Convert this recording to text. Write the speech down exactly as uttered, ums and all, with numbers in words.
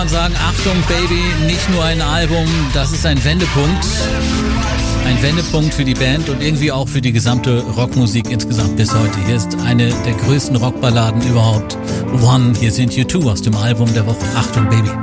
man sagen, Achtung Baby, nicht nur ein Album, das ist ein Wendepunkt. Ein Wendepunkt für die Band und irgendwie auch für die gesamte Rockmusik insgesamt bis heute. Hier ist eine der größten Rockballaden überhaupt. One, hier sind U zwei aus dem Album der Woche. Achtung Baby.